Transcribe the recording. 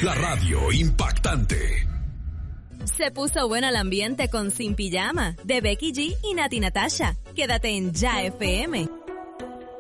La radio impactante. Se puso bueno el ambiente con Sin Pijama, de Becky G y Nati Natasha. Quédate en Ya FM.